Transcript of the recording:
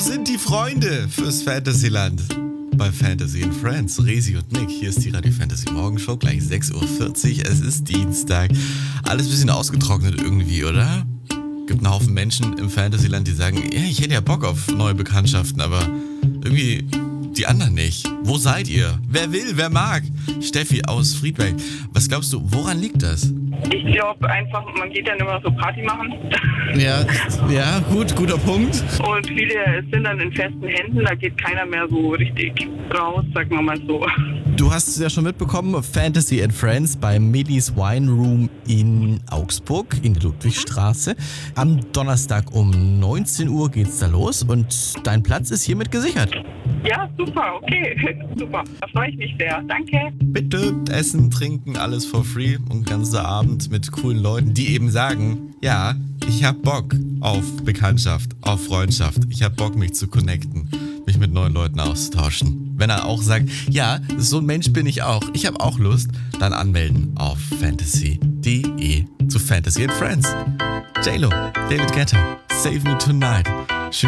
sind die Freunde fürs Fantasyland? Bei Fantasy and Friends, Resi und Nick. Hier ist die Radio Fantasy Morgenshow, gleich 6.40 Uhr. Es ist Dienstag. Alles ein bisschen ausgetrocknet irgendwie, oder? Gibt einen Haufen Menschen im Fantasyland, die sagen, ja, ich hätte ja Bock auf neue Bekanntschaften, aber irgendwie die anderen nicht. Wo seid ihr? Wer will, wer mag? Steffi aus Friedberg. Was glaubst du, woran liegt das? Ich glaube einfach, man geht dann immer so Party machen. Ja, guter Punkt. Und viele sind dann in festen Händen, da geht keiner mehr so richtig raus, sagen wir mal so. Du hast es ja schon mitbekommen, Fantasy and Friends beim Millie's Wine Room in Augsburg, in der Ludwigstraße. Am Donnerstag um 19 Uhr geht's da los und dein Platz ist hiermit gesichert. Ja, super, okay, super. Da freue ich mich sehr. Danke. Bitte essen, trinken, alles for free und ganzer Abend mit coolen Leuten, die eben sagen, ja, ich hab Bock auf Bekanntschaft, auf Freundschaft. Ich hab Bock, mich zu connecten, mich mit neuen Leuten auszutauschen. Wenn er auch sagt, ja, so ein Mensch bin ich auch, ich habe auch Lust, dann anmelden auf fantasy.de zu Fantasy and Friends. J-Lo, David Guetta, Save Me Tonight.